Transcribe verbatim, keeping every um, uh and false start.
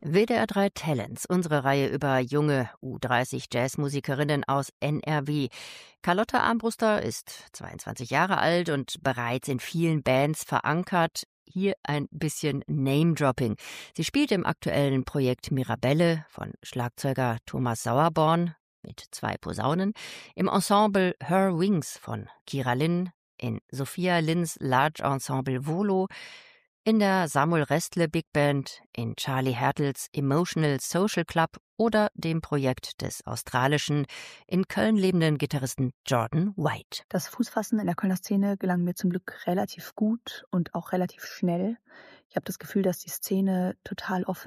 W D R drei Talents, unsere Reihe über junge U dreißig Jazzmusikerinnen aus N R W. Carlotta Armbruster ist zweiundzwanzig Jahre alt und bereits in vielen Bands verankert. Hier ein bisschen Name-Dropping. Sie spielt im aktuellen Projekt Mirabelle von Schlagzeuger Thomas Sauerborn mit zwei Posaunen, im Ensemble Her Wings von Kira Lynn, in Sophia Linns Large Ensemble Volo, in der Samuel Restle Big Band, in Charlie Hertels Emotional Social Club oder dem Projekt des australischen, in Köln lebenden Gitarristen Jordan White. Das Fußfassen in der Kölner Szene gelang mir zum Glück relativ gut und auch relativ schnell. Ich habe das Gefühl, dass die Szene total offen